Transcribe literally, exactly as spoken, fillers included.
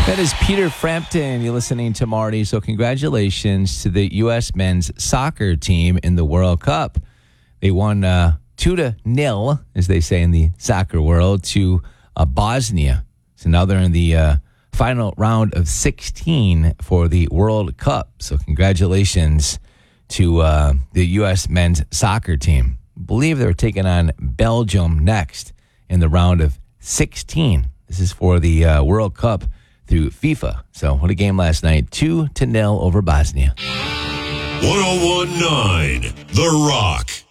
That is Peter Frampton. You're listening to Marty. So congratulations to the U S men's soccer team in the World Cup. They won uh, two to nil, as they say in the soccer world, to uh, Bosnia. So now they're in the uh, final round of sixteen for the World Cup. So congratulations to uh, the U S men's soccer team. I believe they're taking on Belgium next in the round of sixteen. This is for the uh, World Cup through FIFA. So what a game last night. Two to nil over Bosnia. one oh one point nine The Rock.